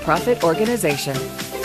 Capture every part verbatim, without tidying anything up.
not-for-profit organization.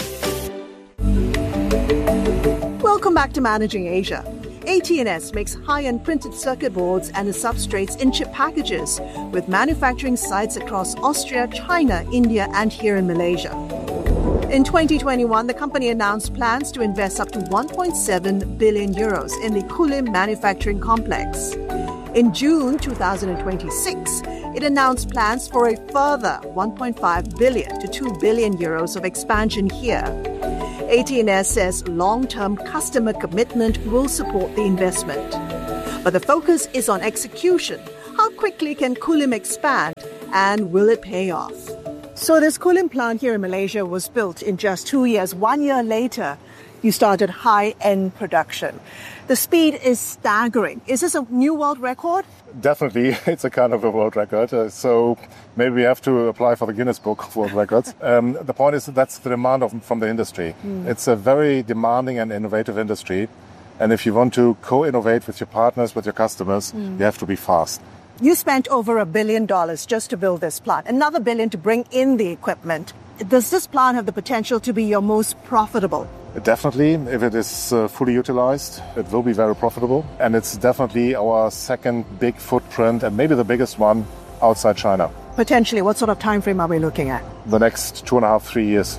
Welcome back to Managing Asia. A T and S makes high-end printed circuit boards and the substrates in chip packages, with manufacturing sites across Austria, China, India, and here in Malaysia. In twenty twenty-one, the company announced plans to invest up to one point seven billion euros in the Kulim manufacturing complex. In June twenty twenty-six, it announced plans for a further one point five billion to two billion euros of expansion here. A T and S says long-term customer commitment will support the investment. But the focus is on execution. How quickly can Kulim expand, and will it pay off? So this Kulim plant here in Malaysia was built in just two years. One year later, you started high-end production. The speed is staggering. Is this a new world record? Definitely, it's a kind of a world record. Uh, so maybe we have to apply for the Guinness Book of World Records. Um, the point is that that's the demand of, from the industry. Mm. It's a very demanding and innovative industry. And if you want to co-innovate with your partners, with your customers, mm. you have to be fast. You spent over a billion dollars just to build this plant, another billion to bring in the equipment. Does this plant have the potential to be your most profitable? Definitely. If it is uh, fully utilized, it will be very profitable. And it's definitely our second big footprint and maybe the biggest one outside China. Potentially, what sort of time frame are we looking at? The next two and a half, three years.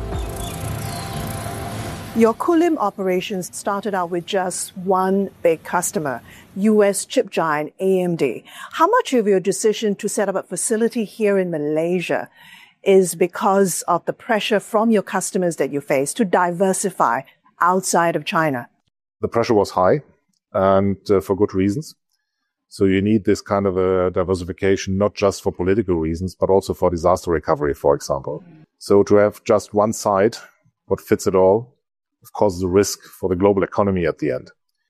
Your Kulim operations started out with just one big customer, U S chip giant A M D. How much of your decision to set up a facility here in Malaysia is because of the pressure from your customers that you face to diversify outside of China? The pressure was high, and uh, for good reasons. So you need this kind of a diversification, not just for political reasons, but also for disaster recovery, for example. So to have just one site, what fits it all, of course, is a risk for the global economy at the end.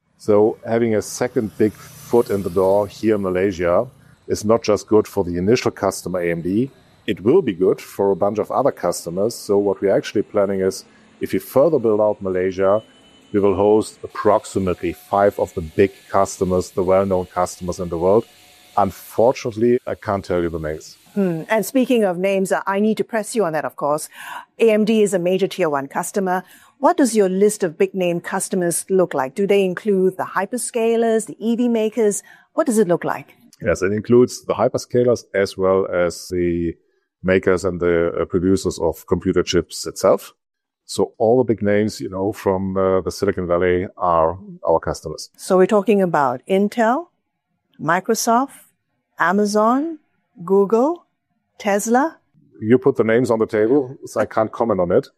So having a second big foot in the door here in Malaysia is not just good for the initial customer, A M D. It will be good for a bunch of other customers. So what we're actually planning is, if we further build out Malaysia, we will host approximately five of the big customers, the well-known customers in the world. Unfortunately, I can't tell you the names. Hmm. And speaking of names, I need to press you on that, of course. A M D is a major tier one customer. What does your list of big name customers look like? Do they include the hyperscalers, the E V makers? What does it look like? Yes, it includes the hyperscalers as well as the makers and the uh, producers of computer chips itself. So all the big names, you know, from uh, the Silicon Valley are our customers. So we're talking about Intel, Microsoft, Amazon, Google, Tesla. You put the names on the table, so I can't comment on it.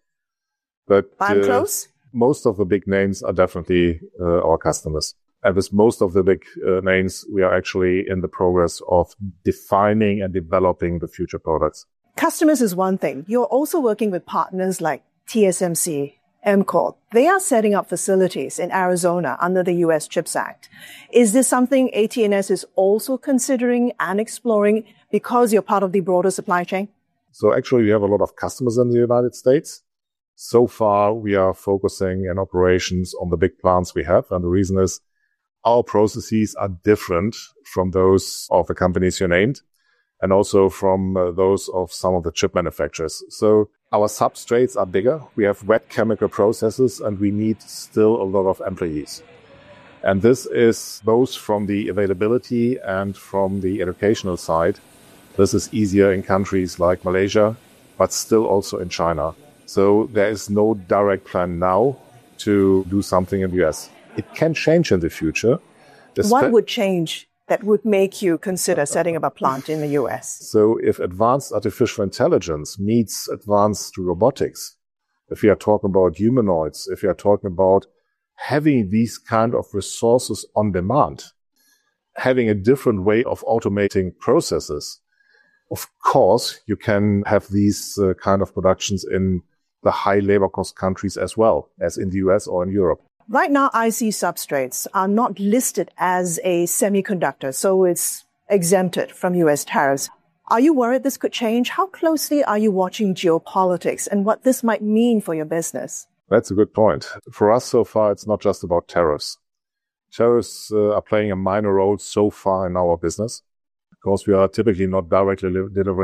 But I'm uh, close. Most of the big names are definitely uh, our customers. And with most of the big uh, names, we are actually in the progress of defining and developing the future products. Customers is one thing. You're also working with partners like T S M C, M Corp. They are setting up facilities in Arizona under the U S CHIPS Act. Is this something A T and S is also considering and exploring because you're part of the broader supply chain? So actually, we have a lot of customers in the United States. So far, we are focusing in operations on the big plants we have. And the reason is our processes are different from those of the companies you named, and also from uh, those of some of the chip manufacturers. So our substrates are bigger. We have wet chemical processes, and we need still a lot of employees. And this is both from the availability and from the educational side. This is easier in countries like Malaysia, but still also in China. So there is no direct plan now to do something in the U S. It can change in the future. The what spe- would change that would make you consider setting up a plant in the U S? So if advanced artificial intelligence meets advanced robotics, if we are talking about humanoids, if we are talking about having these kind of resources on demand, having a different way of automating processes, of course, you can have these uh, kind of productions in the high labor cost countries as well as in the U S or in Europe. Right now, I C substrates are not listed as a semiconductor, so it's exempted from U S tariffs. Are you worried this could change? How closely are you watching geopolitics and what this might mean for your business? That's a good point. For us so far, it's not just about tariffs. Tariffs uh, are playing a minor role so far in our business because we are typically not directly li- delivering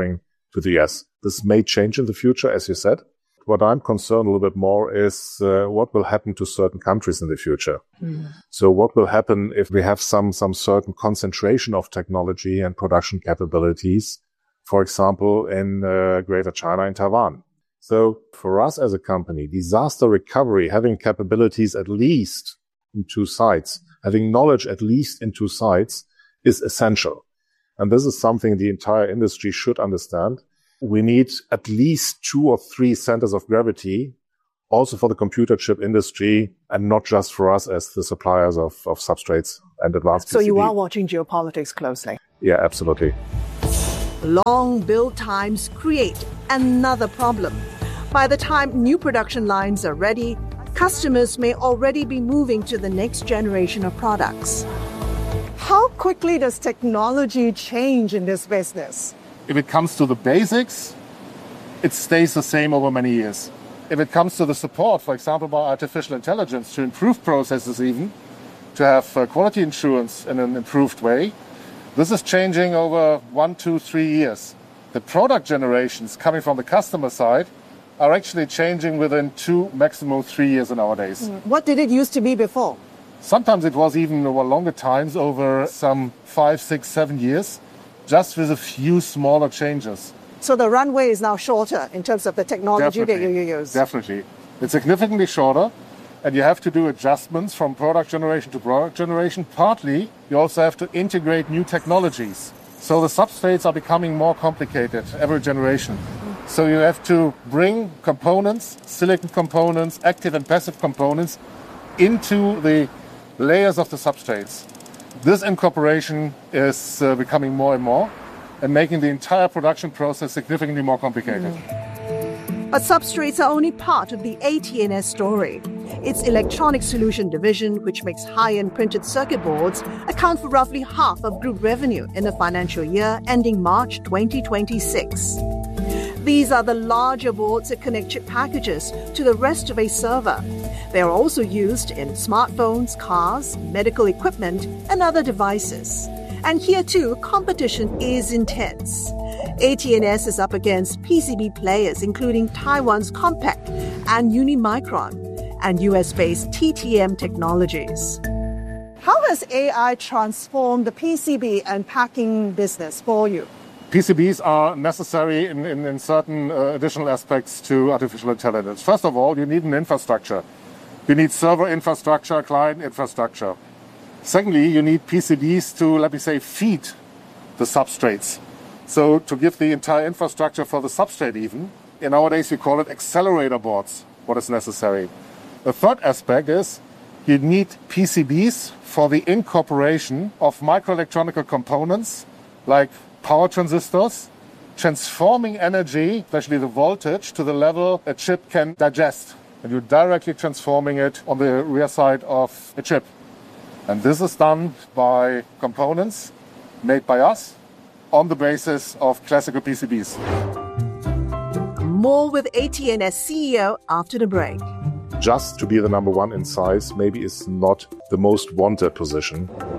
to the U S. This may change in the future, as you said. What I'm concerned a little bit more is uh, what will happen to certain countries in the future. Mm. So what will happen if we have some, some certain concentration of technology and production capabilities, for example, in uh, Greater China and Taiwan. So for us as a company, disaster recovery, having capabilities at least in two sites, having knowledge at least in two sites is essential. And this is something the entire industry should understand. We need at least two or three centers of gravity also for the computer chip industry and not just for us as the suppliers of, of substrates and advanced P C B. So you are watching geopolitics closely? Yeah, absolutely. Long build times create another problem. By the time new production lines are ready, customers may already be moving to the next generation of products. How quickly does technology change in this business? If it comes to the basics, it stays the same over many years. If it comes to the support, for example, by artificial intelligence to improve processes even, to have uh, quality assurance in an improved way, this is changing over one, two, three years. The product generations coming from the customer side are actually changing within two, maximum three years nowadays. What did it used to be before? Sometimes it was even over longer times, over some five, six, seven years. Just with a few smaller changes. So the runway is now shorter in terms of the technology Definitely. that you use? Definitely. It's significantly shorter, and you have to do adjustments from product generation to product generation. Partly, you also have to integrate new technologies. So the substrates are becoming more complicated every generation. So you have to bring components, silicon components, active and passive components, into the layers of the substrates. This incorporation is uh, becoming more and more and making the entire production process significantly more complicated. Mm. But substrates are only part of the A T N S story. Its Electronic Solution division, which makes high-end printed circuit boards, account for roughly half of group revenue in the financial year ending March twenty twenty-six. These are the larger boards that connect chip packages to the rest of a server. They are also used in smartphones, cars, medical equipment, and other devices. And here too, competition is intense. A T N S is up against P C B players including Taiwan's Compaq and Unimicron and U S-based T T M Technologies. How has A I transformed the P C B and packing business for you? P C Bs are necessary in, in, in certain uh, additional aspects to artificial intelligence. First of all, you need an infrastructure. You need server infrastructure, client infrastructure. Secondly, you need P C Bs to, let me say, feed the substrates. So to give the entire infrastructure for the substrate even, in nowadays we call it accelerator boards, what is necessary. The third aspect is you need P C Bs for the incorporation of microelectronic components like power transistors, transforming energy, especially the voltage, to the level a chip can digest. And you're directly transforming it on the rear side of a chip. And this is done by components made by us on the basis of classical P C Bs. More with A T N S C E O after the break. Just to be the number one in size maybe is not the most wanted position.